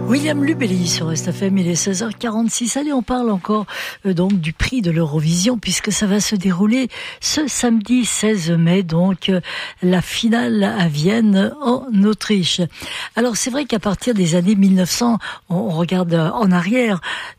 William Lubelli sur STFM, il est 16h46. Allez, on parle encore donc du prix de l'Eurovision, puisque ça va se dérouler ce samedi 16 mai, donc la finale à Vienne en Autriche. Alors c'est vrai qu'à partir des années 1900, on regarde en arrière,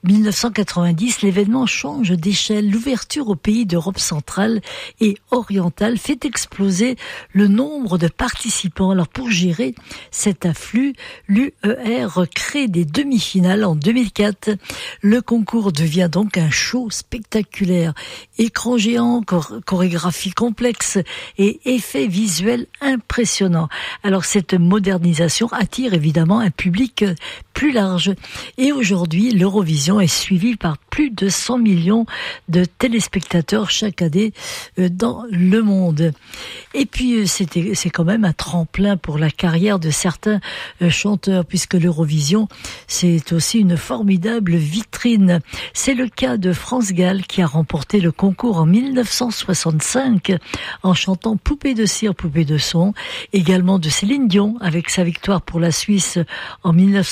1990, l'événement change d'échelle. L'ouverture aux pays d'Europe centrale et orientale fait exploser le nombre de participants. Alors pour gérer cet afflux, l'UER crée des demi-finales en 2004. Le concours devient donc un show spectaculaire. Écran géant, chorégraphie complexe et effets visuels impressionnants. Alors cette modernisation attire évidemment un public plus large. Et aujourd'hui, l'Eurovision est suivie par plus de 100 millions de téléspectateurs chaque année dans le monde. Et puis c'est quand même un tremplin pour la carrière de certains chanteurs, puisque l'Eurovision, c'est aussi une formidable vitrine. C'est le cas de France Gall, qui a remporté le concours en 1965 en chantant Poupée de cire, poupée de son. Également de Céline Dion avec sa victoire pour la Suisse en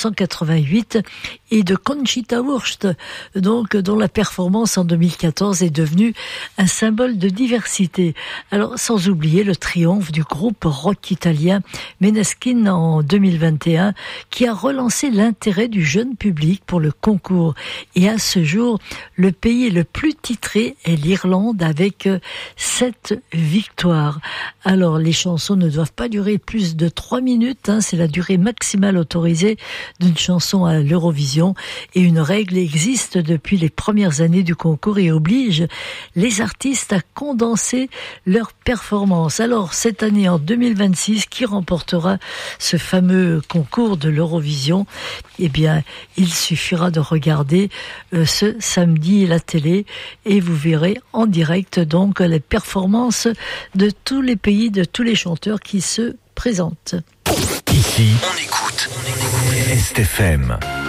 1988, et de Conchita Wurst, donc dont la performance en 2014 est devenue un symbole de diversité. Alors sans oublier le triomphe du groupe rock italien Måneskin en 2021, qui a relancé l'intérêt du jeune public pour le concours. Et à ce jour, le pays le plus titré est l'Irlande avec 7 victoires. Alors les chansons ne doivent pas durer plus de 3 minutes, c'est la durée maximale autorisée d'une chanson à l'Eurovision, et une règle existe depuis les premières années du concours et oblige les artistes à condenser leurs performances. Alors cette année, en 2026, qui remportera ce fameux concours de l'Eurovision? Eh bien, il suffira de regarder ce samedi la télé et vous verrez en direct donc les performances de tous les pays, de tous les chanteurs qui se présentent. Ici, on écoute STFM.